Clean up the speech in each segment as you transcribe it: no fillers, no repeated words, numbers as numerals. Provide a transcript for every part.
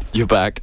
You're back.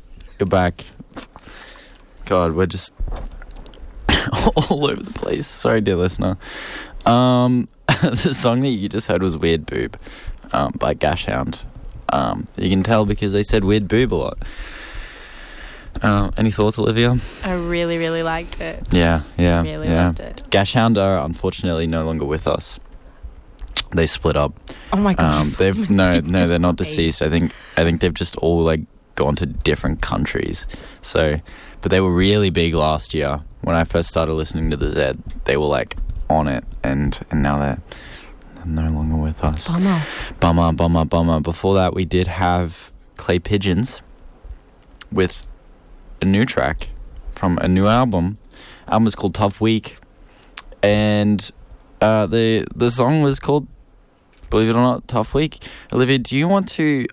God, we're just all over the place. Sorry, dear listener. The song that you just heard was Weird Boob by Gashhound. You can tell because they said weird boob a lot. Any thoughts, Olivia? I really, really liked it. Yeah. Really loved it. Gashhound are unfortunately no longer with us. They split up. Oh my god. They're not deceased. I think they've just all like gone to different countries. So, but they were really big last year when I first started listening to the Z. They were like on it, and now they're no longer with us. Bummer. Before that, we did have Clay Pigeons with a new track from a new album. Album is called Tough Week, and the song was called, believe it or not, Tough Week. Olivia, do you want to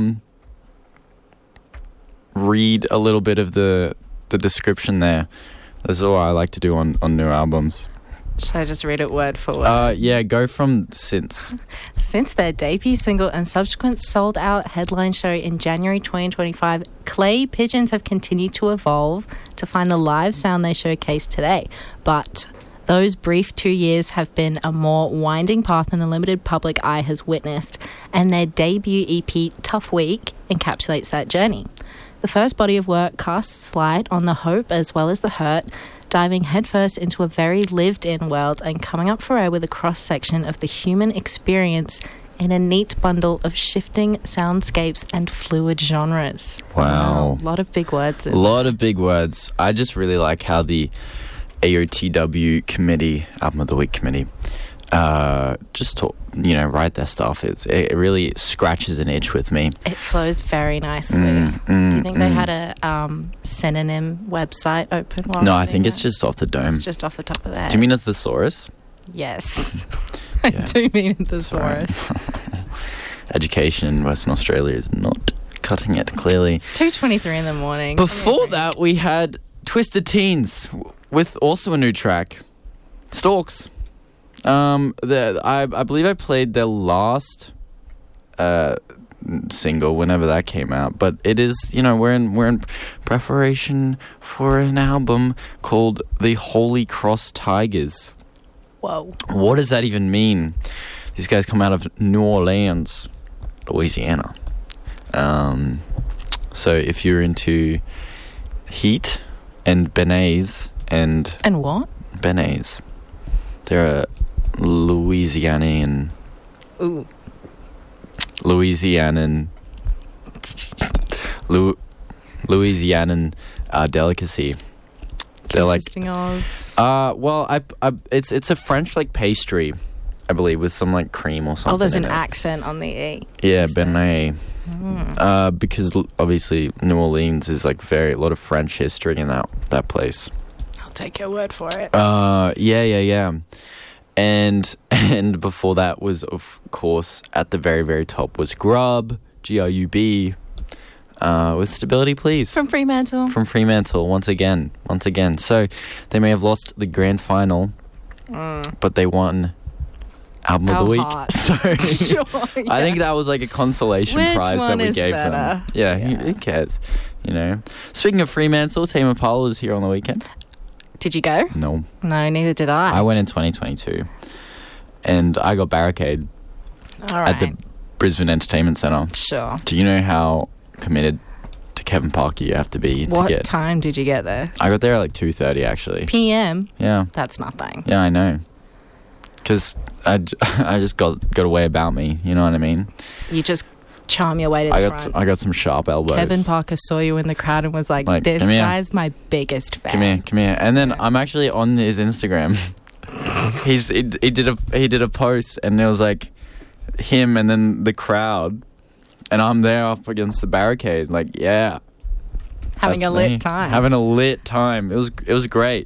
read a little bit of the description there? That's all I like to do on new albums. Should I just read it word for word? Yeah, go from Since. Since their debut single and subsequent sold-out headline show in January 2025, Clay Pigeons have continued to evolve to find the live sound they showcase today. But those brief 2 years have been a more winding path than the limited public eye has witnessed, and their debut EP, Tough Week, encapsulates that journey. The first body of work casts light on the hope as well as the hurt, diving headfirst into a very lived-in world and coming up for air with a cross-section of the human experience in a neat bundle of shifting soundscapes and fluid genres. Wow. A lot of big words. A lot of big words. I just really like how the AOTW committee, Album of the Week committee, write their stuff. It really scratches an itch with me. It flows very nicely. Do you think they had a synonym website open? No, I think it's just off the dome. It's just off the top of that. Do you mean a thesaurus? Yes. I do mean a thesaurus. Education in Western Australia is not cutting it, clearly. It's 2:23 in the morning. Before that, we had Twisted Teens with also a new track, Stalks. I believe I played their last single whenever that came out, but it is, we're in preparation for an album called The Holy Cross Tigers. Whoa. What does that even mean? These guys come out of New Orleans, Louisiana. So if you're into Heat and Benes and what? Benes, they're a Louisianan delicacy. They're consisting of it's a French like pastry, I believe, with some like cream or something. Oh, there's an accent on the E. Yeah, Benet. Because obviously New Orleans is like a lot of French history in that place. I'll take your word for it. Yeah. And before that was, of course, at the very, very top was Grub, Grub, with Stability Please. From Fremantle, once again. So they may have lost the grand final, but they won Album of the Week. So sure, yeah. I think that was like a consolation prize that we gave them. Yeah, who cares? Speaking of Fremantle, Tame Impala was here on the weekend. Did you go? No, neither did I. I went in 2022, and I got Barricade at the Brisbane Entertainment Centre. Sure. Do you know how committed to Kevin Parker you have to be to get? What time did you get there? I got there at like 2:30 actually. PM? Yeah. That's nothing. Yeah, I know. Because I just got a way about me, you know what I mean? You just charm your way to the front. I got some sharp elbows. Kevin Parker saw you in the crowd and was like this guy's my biggest fan. Come here. And then I'm actually on his Instagram. he did a post and it was like him and then the crowd, and I'm there up against the barricade, like having a lit time. It was great.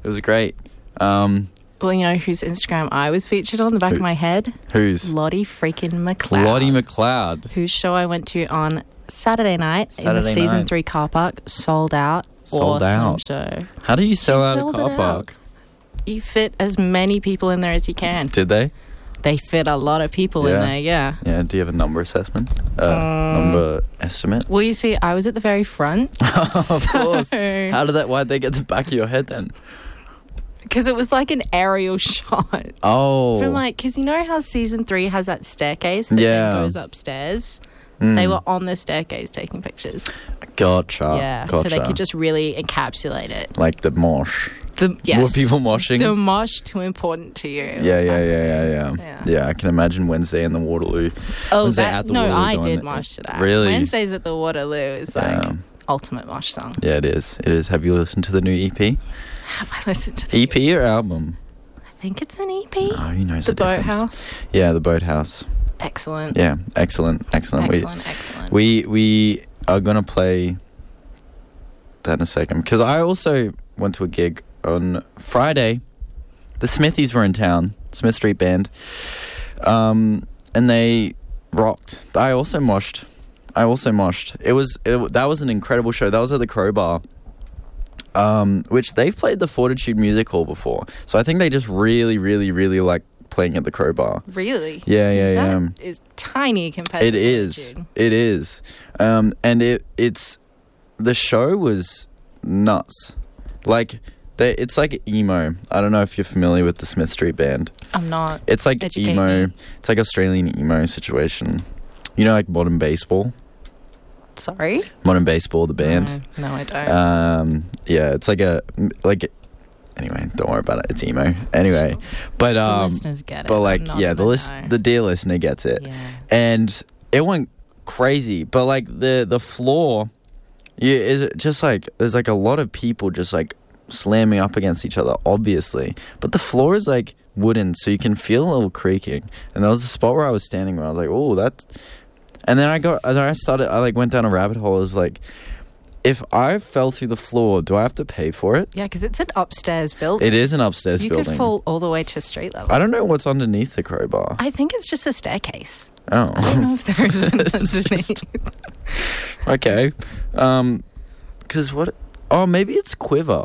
Well, you know whose Instagram I was featured on the back of my head? Whose? Lottie freaking McLeod. Lottie McLeod. Whose show I went to on Saturday night in the Season 3 car park. Sold out. Awesome show. How do you sell out a car park? You fit as many people in there as you can. Did they? They fit a lot of people in there, yeah. Yeah, do you have a number assessment? Number estimate? Well, you see, I was at the very front. Of course. So- Why'd they get the back of your head then? Because it was like an aerial shot. Oh. From like, because you know how season 3 has that staircase that Yeah. then goes upstairs? Mm. They were on the staircase taking pictures. Gotcha. Yeah. Gotcha. So they could just really encapsulate it. Like the mosh. Yes. Were people moshing? The mosh too important to you. Yeah. Yeah, I can imagine Wednesday in the Waterloo. Oh, Wednesday that, at the no, Waterloo I going- did mosh to that. Really? Wednesdays at the Waterloo is like ultimate mosh song. Yeah, it is. It is. Have you listened to the new EP? Have I listened to the EP or album? I think it's an EP. Oh, who knows The the difference? Boathouse. Yeah, the Boathouse. Excellent. Yeah, excellent. Excellent. We are gonna play that in a second because I also went to a gig on Friday. The Smithies were in town, Smith Street Band, and they rocked. I also moshed. That was an incredible show. That was at the Crowbar, which they've played the Fortitude Music Hall before. So I think they just really, really, really like playing at the Crowbar. Really? Yeah. That is tiny compared It to is. Fortitude. It is. And it's the show was nuts. Like it's like emo. I don't know if you're familiar with the Smith Street Band. I'm not. It's like Educate emo. me. It's like Australian emo situation. You know, like Modern Baseball. Sorry? Modern Baseball, the band. No, I don't. Yeah, it's anyway, don't worry about it. It's emo. Anyway, Sure. but The listeners get it. but like I'm not yeah, gonna know. the dear listener gets it. Yeah. And it went crazy, but like the floor, is just like there's like a lot of people just like slamming up against each other, obviously, but the floor is like wooden, so you can feel a little creaking. And there was a spot where I was standing where I was like, oh, that's. And then I went down a rabbit hole. I was like, if I fell through the floor, do I have to pay for it? Yeah, because it's an upstairs building. It is an upstairs you building. could fall all the way to street level. I don't know what's underneath the Crowbar. I think it's just a staircase. Oh. I don't know if there is an It's underneath. just- Okay. Because what... Oh, maybe it's Quiver.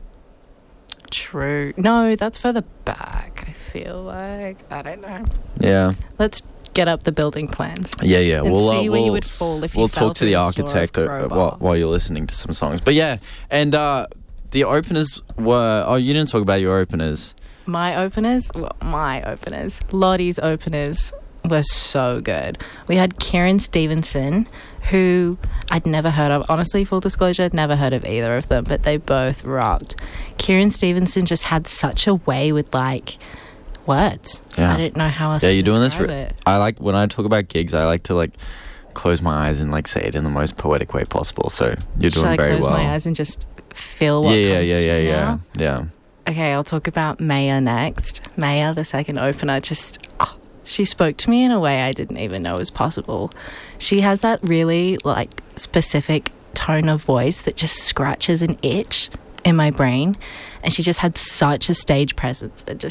True. No, that's further back, I feel like. I don't know. Yeah. Let's get up the building plans. Yeah. And see where you would fall if you We'll fell talk to through the floor of architect Crowbar. while you're listening to some songs. But yeah, and the openers were... Oh, you didn't talk about your openers. My openers, Lottie's openers were so good. We had Kieran Stevenson, who I'd never heard of. Honestly, full disclosure, I'd never heard of either of them, but they both rocked. Kieran Stevenson just had such a way with like words. Yeah. I didn't know how else Yeah, to you're doing this. describe it. I like when I talk about gigs. I like to like close my eyes and like say it in the most poetic way possible. So you're Should doing I very close well. my eyes and just feel what Yeah. comes to me now? Yeah. Okay, I'll talk about Maya next. Maya, the second opener, she spoke to me in a way I didn't even know was possible. She has that really like specific tone of voice that just scratches an itch in my brain, and she just had such a stage presence and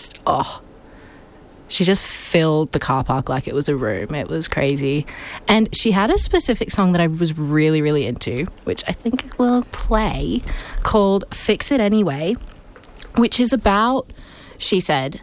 she just filled the car park like it was a room. It was crazy. And she had a specific song that I was really, really into, which I think we'll play, called Fix It Anyway, which is about, she said,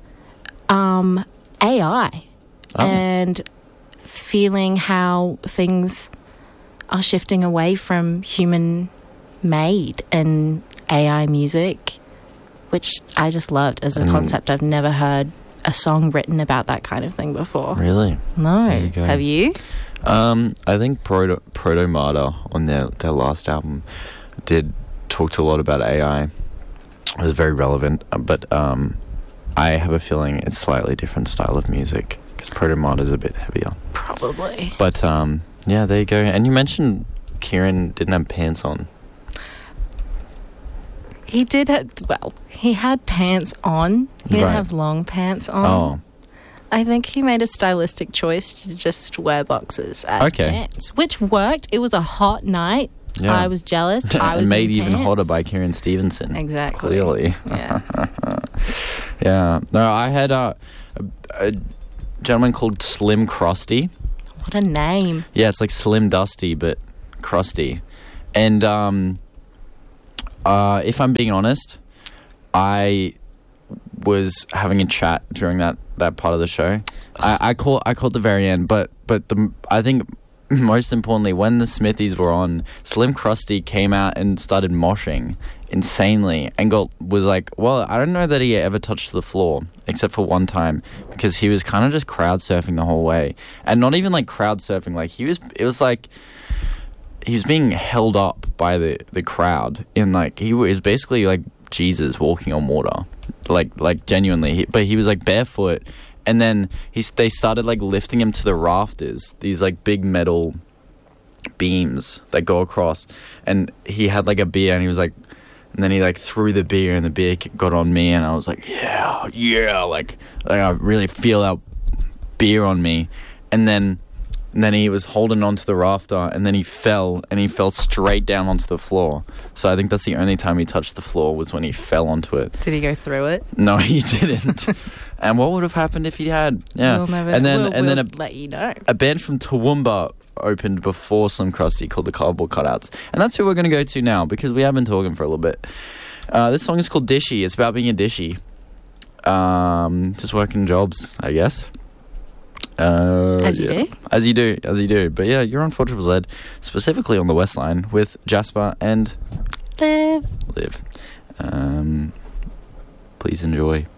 AI and feeling how things are shifting away from human made and AI music, which I just loved as a concept. I've never heard a song written about that kind of thing before. Really? No. There you go. Have you? I think Proto Martyr on their last album did talk to a lot about AI. It was very relevant, but I have a feeling it's slightly different style of music because Proto Martyr is a bit heavier. Probably. But yeah, there you go. And you mentioned Kieran didn't have pants on. He did he had pants on. He didn't Right. have long pants on. Oh, I think he made a stylistic choice to just wear boxers as Okay. pants, which worked. It was a hot night. yeah. I was jealous. I was and made in even pants. hotter by Kieran Stevenson. Exactly. Clearly. Yeah. Yeah. No, I had a gentleman called Slim Krusty. What a name. Yeah, it's like Slim Dusty, but crusty. And if I'm being honest, I was having a chat during that part of the show. I caught the very end, but I think most importantly, when the Smithies were on, Slim Krusty came out and started moshing insanely and was like, well, I don't know that he ever touched the floor except for one time, because he was kind of just crowd surfing the whole way, and not even like crowd surfing, like it was like he was being held up by the crowd in, like, he was basically like Jesus walking on water, like genuinely, but he was like barefoot. And then they started like lifting him to the rafters, these like big metal beams that go across. And he had like a beer, and he was like, and then he like threw the beer, and the beer got on me, and I was like, yeah, like I really feel that beer on me. And then he was holding onto the rafter, and then he fell straight down onto the floor. So I think that's the only time he touched the floor, was when he fell onto it. Did he go through it? No, he didn't. And what would have happened if he had? Yeah. We'll never, and then we'll let you know. A band from Toowoomba opened before Slim Krusty called the Cardboard Cutouts. And that's who we're going to go to now, because we have been talking for a little bit. This song is called Dishy. It's about being a dishy. Just working jobs, I guess. As you do. But yeah, you're on 4 Triple Z, specifically on the West Line, with Jasper and Liv. Please enjoy.